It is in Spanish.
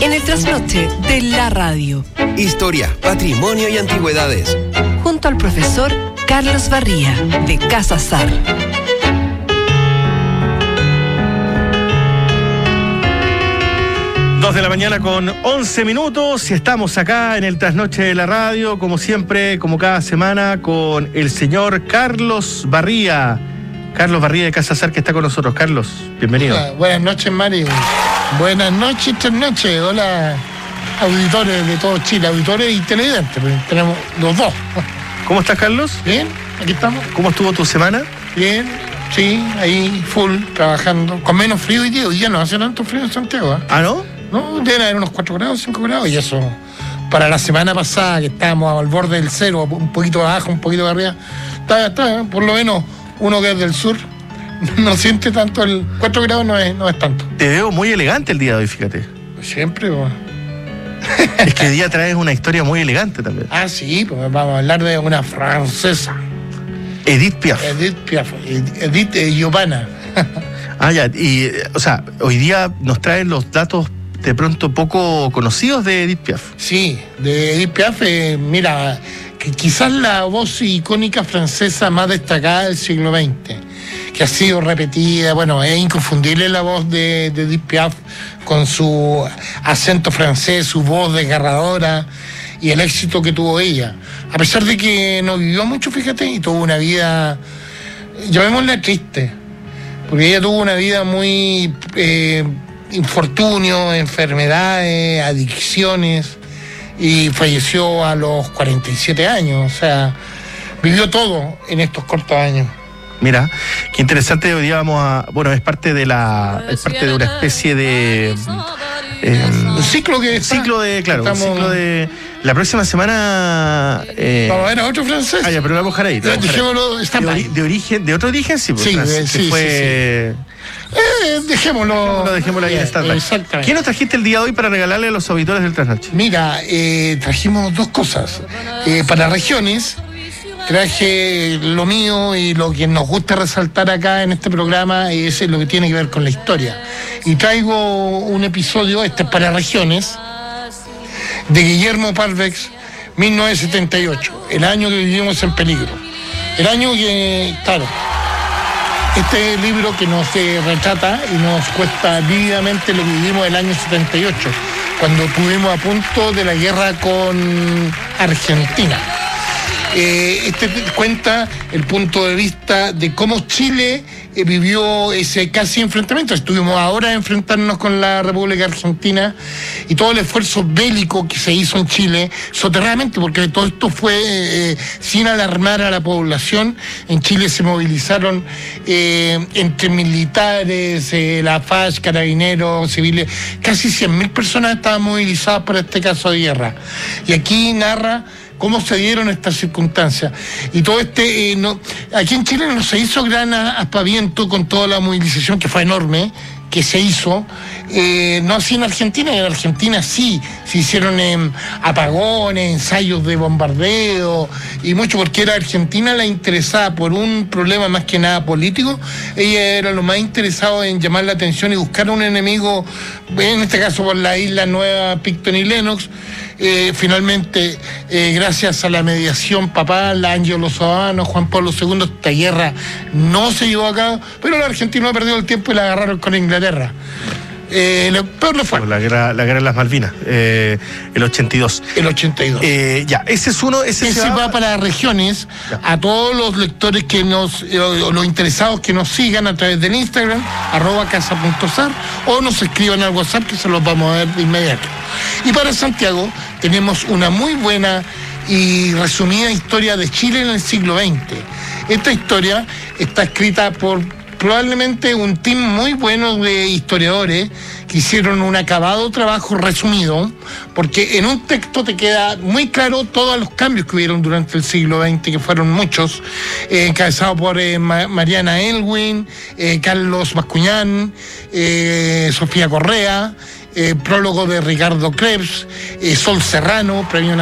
en el trasnoche de la radio. Historia, patrimonio y antigüedades. Junto al profesor Carlos Barría, de Casa Sar. 2 de la mañana con 11 minutos y estamos acá en el trasnoche de la radio, como siempre, como cada semana, con el señor Carlos Barría. Carlos Barría de Casa Sar, que está con nosotros. Carlos, bienvenido. Hola, buenas noches, Mario. Buenas noches, trasnoche. Hola, auditores de todo Chile, auditores y televidentes. Tenemos los dos. ¿Cómo estás, Carlos? Bien, aquí estamos. ¿Cómo estuvo tu semana? Bien, sí, ahí full, trabajando. Con menos frío hoy día. Hoy día no hace tanto frío en Santiago, ¿eh? ¿Ah, no? No, deben haber unos 4 grados, 5 grados, y eso, para la semana pasada, que estábamos al borde del cero, un poquito abajo, un poquito de arriba, está, por lo menos uno que es del sur, no siente tanto, el 4 grados no es tanto. Te veo muy elegante el día de hoy, fíjate. Siempre, pues. Es que hoy día traes una historia muy elegante también. Ah, sí, pues vamos a hablar de una francesa. Edith Piaf. Edith Giovanna. Ah, ya, y, o sea, hoy día nos traen los datos de pronto poco conocidos de Edith Piaf. Sí, de Edith Piaf, mira, que quizás la voz icónica francesa más destacada del siglo XX, que ha sido repetida, bueno, es inconfundible la voz de Edith Piaf con su acento francés, su voz desgarradora y el éxito que tuvo ella. A pesar de que no vivió mucho, fíjate, y tuvo una vida, llamémosla triste, porque ella tuvo una vida muy infortunio, enfermedades, adicciones, y falleció a los 47 años, o sea, vivió todo en estos cortos años. Mira, qué interesante. Hoy día vamos a, bueno, es parte de una especie de un ciclo que está, ciclo de, claro, estamos, un ciclo de la próxima semana. Vamos a ver a otro francés. Ah, ya, pero lo vamos a dejar ahí. Dejémoslo, está de otro origen, sí, sí, sí, fue. Sí. Dejémoslo ahí en stand-by. Exactamente. ¿Qué nos trajiste el día de hoy para regalarle a los auditores del Trasnoche? Mira, trajimos dos cosas. Para regiones, traje lo mío y lo que nos gusta resaltar acá en este programa es lo que tiene que ver con la historia. Y traigo un episodio, este es para regiones, de Guillermo Parvex, 1978, el año que vivimos en peligro. El año que, claro, este libro que nos retrata y nos cuesta vívidamente lo que vivimos el año 78, cuando estuvimos a punto de la guerra con Argentina. Este cuenta el punto de vista de cómo Chile vivió ese casi enfrentamiento. Estuvimos ahora a enfrentarnos con la República Argentina y todo el esfuerzo bélico que se hizo en Chile soterradamente, porque todo esto fue sin alarmar a la población. En Chile se movilizaron entre militares, la FACH, carabineros, civiles, casi 100.000 personas estaban movilizadas para este caso de guerra. Y aquí narra cómo se dieron estas circunstancias. Y todo aquí en Chile no se hizo gran aspaviento con toda la movilización, que fue enorme, que se hizo, no así en Argentina. En Argentina sí, se hicieron apagones, ensayos de bombardeo, y mucho, porque era Argentina la interesada por un problema más que nada político. Ella era lo más interesado en llamar la atención y buscar un enemigo, en este caso por la isla Nueva, Picton y Lennox. Finalmente, gracias a la mediación papal, Ángelo Sodano, Juan Pablo II, esta guerra no se llevó a cabo, pero los argentinos perdieron el tiempo y la agarraron con Inglaterra. Lo peor no fue. La guerra de las Malvinas, el 82. El 82. Ya, ese es uno. Ese va para regiones, ya. A todos los lectores que los interesados que nos sigan a través del Instagram, @casa.sar, o nos escriban al WhatsApp, que se los vamos a ver de inmediato. Y para Santiago tenemos una muy buena y resumida historia de Chile en el siglo XX. Esta historia está escrita por probablemente un team muy bueno de historiadores que hicieron un acabado trabajo resumido, porque en un texto te queda muy claro todos los cambios que hubieron durante el siglo XX, que fueron muchos, encabezado por Mariana Elwin, Carlos Bascuñán, Sofía Correa, prólogo de Ricardo Krebs, Sol Serrano, premio